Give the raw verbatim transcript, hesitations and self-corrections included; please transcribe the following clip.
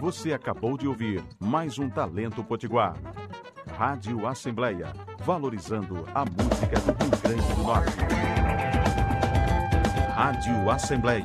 Você acabou de ouvir mais um Talento Potiguar. Rádio Assembleia, valorizando a música do Rio Grande do Norte. Rádio Assembleia.